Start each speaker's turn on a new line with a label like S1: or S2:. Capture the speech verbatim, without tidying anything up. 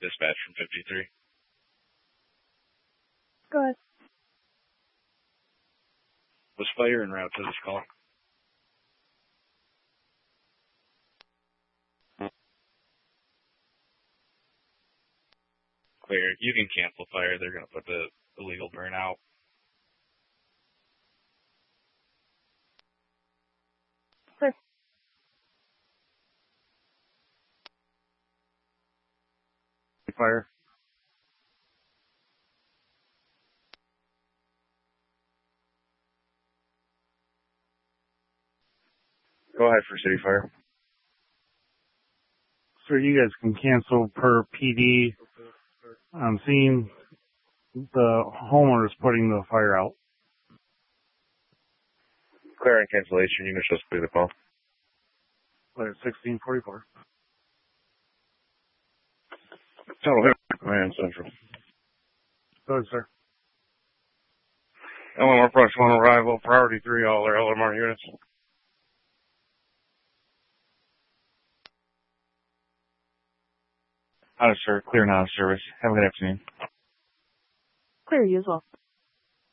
S1: Dispatch from fifty-three.
S2: Go ahead.
S1: Was fire en route to this call? Clear. You can cancel fire. They're going to put the illegal burn out.
S2: Clear.
S1: Fire. Go ahead for city fire.
S3: So you guys can cancel per P D. I'm seeing the homeowner is putting the fire out.
S1: Clear and cancellation. You can just clear the call.
S3: Clear sixteen forty-four.
S1: Total hit. Command Central.
S3: Go ahead, sir.
S1: L M R plus one arrival. Priority three, all their L M R units. Out of service. Clear now, service. Have a good afternoon.
S2: Clear you as well.